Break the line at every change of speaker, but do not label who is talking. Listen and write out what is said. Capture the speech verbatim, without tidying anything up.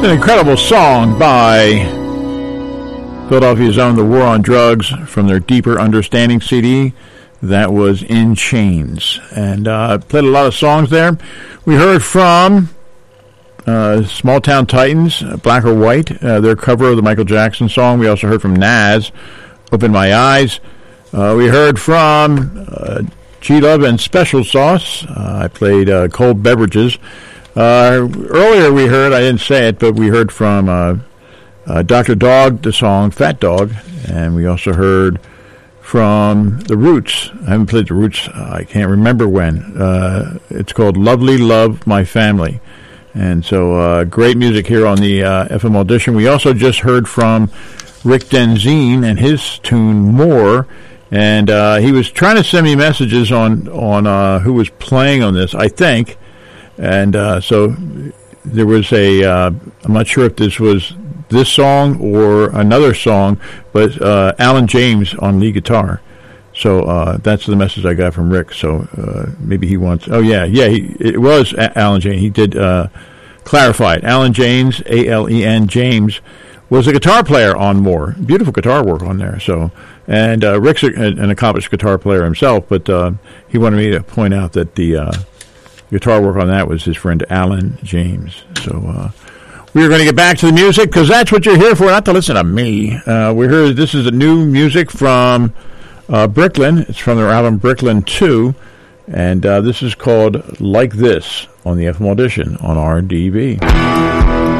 An incredible song by Philadelphia's own The War on Drugs from their Deeper Understanding C D. That was In Chains. And uh, played a lot of songs there. We heard from uh, Small Town Titans, Black or White, uh, their cover of the Michael Jackson song. We also heard from Nas, Open My Eyes. Uh, we heard from uh, G-Love and Special Sauce. Uh, I played uh, Cold Beverages. Uh, earlier we heard, I didn't say it, but we heard from uh, uh, Doctor Dog, the song Fat Dog, and we also heard from The Roots. I haven't played The Roots, I can't remember when. Uh, it's called Lovely Love My Family. And so uh, great music here on the uh, F M Audition. We also just heard from Rick Denzine and his tune More. And uh, he was trying to send me messages on, on uh, who was playing on this, I think. And uh, so there was a, uh, I'm not sure if this was this song or another song, but uh, Alan James on lead guitar. So uh, that's the message I got from Rick. So uh, maybe he wants, oh yeah, yeah, he, it was a- Alan James. He did uh, clarify it. Alan James, A L E N James, was a guitar player on More. Beautiful guitar work on there. So, and uh, Rick's a, an accomplished guitar player himself, but uh, he wanted me to point out that the uh, guitar work on that was his friend Alan James. So uh, we're going to get back to the music because that's what you're here for, not to listen to me. Uh, we're here. This is the new music from uh, Bricklin. It's from their album Bricklin two, and uh, this is called Like This on the F M Audition on R D B.